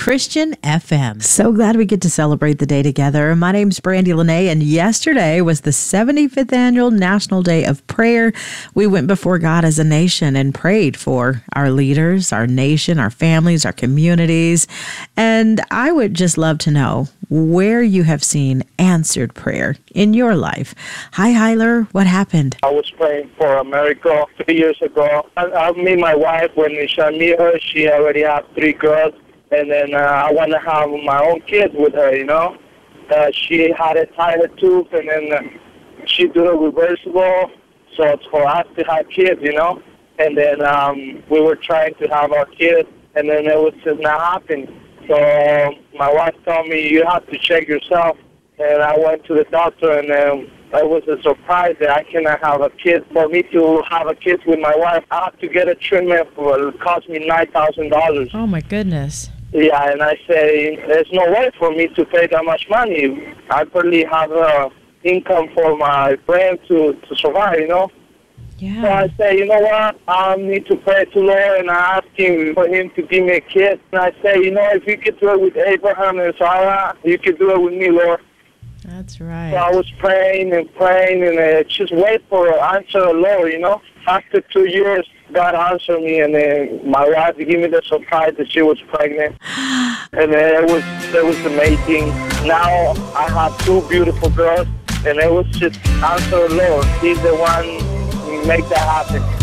Christian FM. So glad we get to celebrate the day together. My name's Brandy Lene, and yesterday was the 75th Annual National Day of Prayer. We went before God as a nation and prayed for our leaders, our nation, our families, our communities. And I would just love to know where you have seen answered prayer in your life. Hi, Hyler. What happened? I was praying for America 3 years ago. I met my wife. When I met her, she already had 3 girls. And then I want to have my own kids with her, you know. She had a tighter tooth, and then she did a reversible. So it's for us to have kids, you know. And then we were trying to have our kids, and then it was just not happening. So my wife told me, you have to check yourself. And I went to the doctor, and it was a surprise that I cannot have a kid. For me to have a kid with my wife, I have to get a treatment for it cost me $9,000. Oh, my goodness. Yeah, and I say, there's no way for me to pay that much money. I barely have income for my friend to survive, you know? Yeah. So I say, you know what, I need to pray to Lord, and I ask him for him to give me a kid. And I say, you know, if you could do it with Abraham and Sarah, you could do it with me, Lord. That's right. So I was praying, and just wait for an answer of the Lord, you know? After 2 years, God answered me, and then my wife gave me the surprise that she was pregnant. And then it was amazing. Now I have 2 beautiful girls, and it was just answer the Lord. He's the one who make that happen.